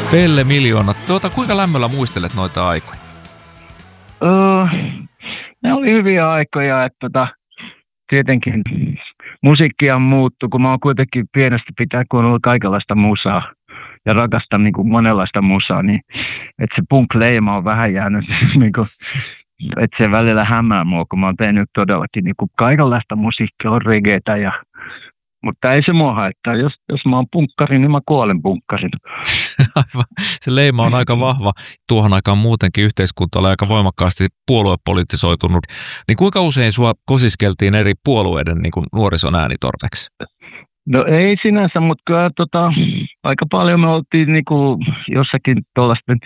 Pelle Miljoona, kuinka lämmöllä muistelet noita aikoja? Ne oli hyviä aikoja, että tietenkin musiikkia muuttui, kun mä oon kuitenkin pienestä pitää, kun on ollut kaikenlaista musaa ja rakastan niin kuin monenlaista musaa, niin että se punk-leima on vähän jäänyt, niin kuin, että se välillä hämää mua, kun mä oon tehnyt todellakin niin kuin kaikenlaista musiikkia, on reggaetä mutta ei se mua haittaa. Jos mä oon punkkari, niin mä kuolen punkkarin. Se leima on aika vahva. Tuohon aikaan muutenkin yhteiskunta oli aika voimakkaasti puoluepolitisoitunut. Niin kuinka usein sua kosiskeltiin eri puolueiden niin kuin nuorison äänitorveksi? No ei sinänsä, mutta kyllä aika paljon me oltiin niinku jossakin tuollaisten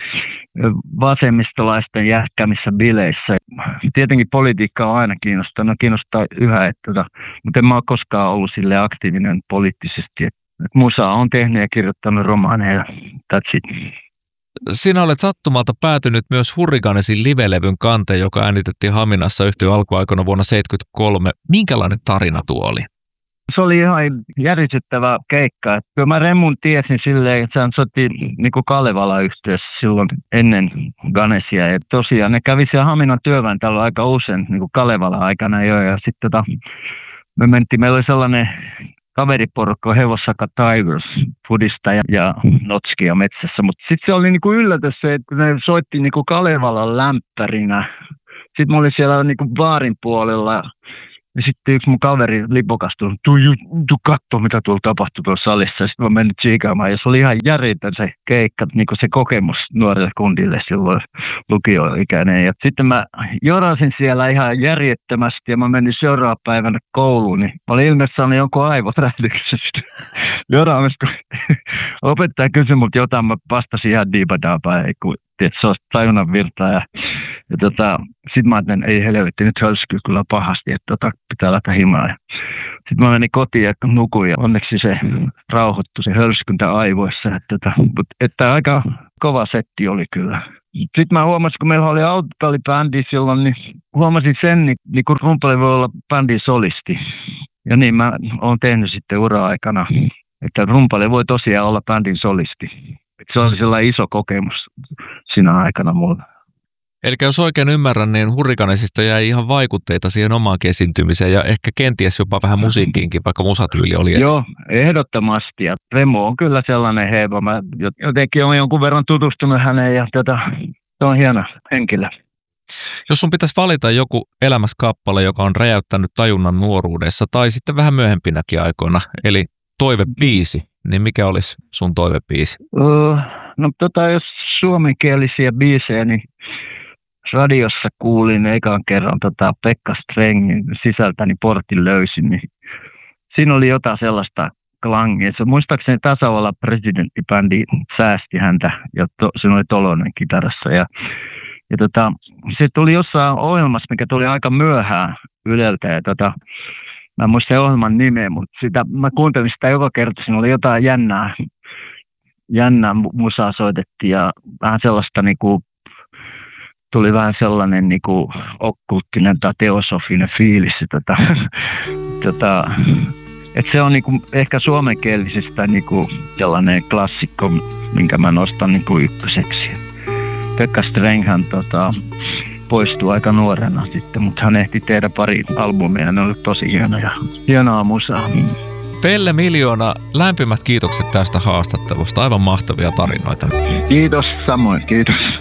vasemmistolaisten jähkämissä bileissä. Tietenkin politiikka on aina kiinnostaa yhä, mutta en mä ole koskaan ollut sille aktiivinen poliittisesti. Musaa on tehnyt ja kirjoittanut romaaneja, that's it. Sinä olet sattumalta päätynyt myös Hurricanesin live-levyn kanteen, joka äänitettiin Haminassa yhtyön alkuaikoina vuonna 1973. Minkälainen tarina tuo oli? Se oli ihan järisyttävä keikka. Kyllä mä Remun tiesin silleen, että hän soitti niin Kalevala-yhtiössä silloin ennen Ganesia. Ja tosiaan ne kävi siellä Haminan työväentalolla aika usein niin Kalevala-aikana jo. Ja sitten meillä oli sellainen kaveriporukka Hevossaka Tigers Fudista ja Notskia metsässä. Mutta sitten se oli niin kuin yllätys se, että ne soitti niin Kalevalan lämpärinä. Sitten mä olin siellä niin baarin puolella. Ja sitten yksi mun kaveri lipokastui, tuu kattoo mitä tuolla tapahtui tuossa salissa. Sitten mä menin tsiikaamaan ja se oli ihan järjetön se keikka, niin se kokemus nuorille kundille silloin lukioikäinen. Ja sitten mä jorasin siellä ihan järjettömästi ja mä menin seuraavana päivänä kouluun. Niin mä olin ilmeisesti saanut jonkun aivoträhdyksestä joraamista. Opettaja kysyi multa jotain, mä vastasin ihan diipadaapaa, että se on tajunnan virtaa. Sitten mä ajattelin, ei helvetti, nyt hölskyy kyllä pahasti, että pitää lähteä himaan. Sitten mä menin kotiin ja nukuin ja onneksi se rauhoittui se hölskyntä aivoissa. Että aika kova setti oli kyllä. Sitten mä huomasin, kun meillä oli autotallibändi silloin, niin huomasin sen, niin kun Rumpali voi olla bändin solisti. Ja niin mä oon tehnyt sitten ura-aikana, että Rumpali voi tosiaan olla bändin solisti. Se oli sellainen iso kokemus siinä aikana mulla. Eli jos oikein ymmärrän, niin Hurricanesista jäi ihan vaikutteita siihen omaan esiintymiseen ja ehkä kenties jopa vähän musiikkiinkin, vaikka musatyyli oli. Joo, ehdottomasti. Ja Remo on kyllä sellainen heimo. Mä jotenkin olen jonkun verran tutustunut häneen ja se on hieno henkilö. Jos sun pitäisi valita joku elämäskappale, joka on räjäyttänyt tajunnan nuoruudessa tai sitten vähän myöhempinäkin aikoina, eli toivebiisi, niin mikä olisi sun toivebiisi? No jos suomenkielisiä biisejä, niin radiossa kuulin ekan kerran Pekka Strengin Sisältäni portin löysin, niin siinä oli jotain sellaista klangia. Se muistaakseni tasavallan presidenttibändi säästi häntä ja siinä oli Tolonen kitarassa. Ja se tuli jossain ohjelmassa, mikä tuli aika myöhään Yleltä. Ja mä en muista ohjelman nimeä, mutta mä kuuntelin sitä joka kerta. Siinä oli jotain jännää musaa soitettiin ja vähän sellaista niinku tuli vähän sellainen niinku okkulttinen tai teosofinen fiilis. Et se on niinku ehkä suomenkielisistä niinku sellainen klassikko, minkä mä nostan niinku ykköseksi. Pekka Strenghän poistui aika nuorena sitten, mutta hän ehti tehdä pari albumia ja ne oli tosi hienoa musaa. Pelle Miljoona, lämpimät kiitokset tästä haastattelusta. Aivan mahtavia tarinoita. Kiitos, samoin, kiitos.